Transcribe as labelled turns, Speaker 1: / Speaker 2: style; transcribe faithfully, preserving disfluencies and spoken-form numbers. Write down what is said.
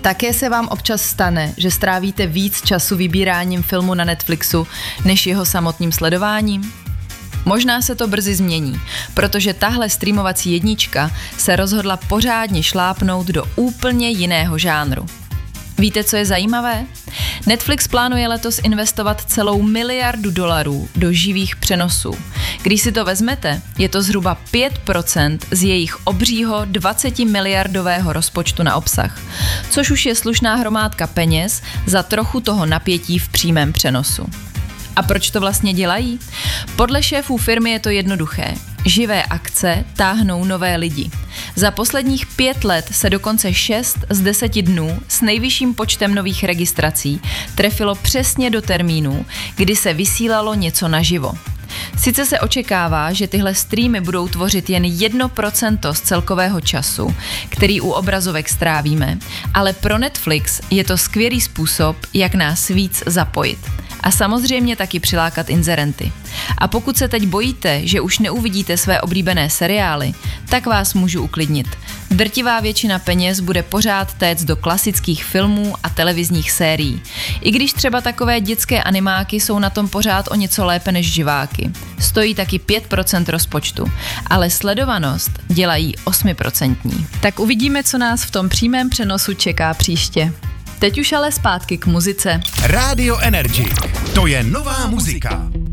Speaker 1: Také se vám občas stane, že strávíte víc času vybíráním filmu na Netflixu, než jeho samotným sledováním? Možná se to brzy změní, protože tahle streamovací jednička se rozhodla pořádně šlápnout do úplně jiného žánru. Víte, co je zajímavé? Netflix plánuje letos investovat celou miliardu dolarů do živých přenosů. Když si to vezmete, je to zhruba pět procent z jejich obřího dvacetimiliardového rozpočtu na obsah, což už je slušná hromádka peněz za trochu toho napětí v přímém přenosu. A proč to vlastně dělají? Podle šéfů firmy je to jednoduché. Živé akce táhnou nové lidi. Za posledních pět let se dokonce šest z deseti dnů s nejvyšším počtem nových registrací trefilo přesně do termínů, kdy se vysílalo něco naživo. Sice se očekává, že tyhle streamy budou tvořit jen jedno procento z celkového času, který u obrazovek strávíme, ale pro Netflix je to skvělý způsob, jak nás víc zapojit. A samozřejmě taky přilákat inzerenty. A pokud se teď bojíte, že už neuvidíte své oblíbené seriály, tak vás můžu uklidnit. Drtivá většina peněz bude pořád téct do klasických filmů a televizních sérií. I když třeba takové dětské animáky jsou na tom pořád o něco lépe než živáky. Stojí taky pět procent rozpočtu, ale sledovanost dělají osm procent. Tak uvidíme, co nás v tom přímém přenosu čeká příště. Teď už ale zpátky k muzice.
Speaker 2: Rádio Energy. To je nová muzika.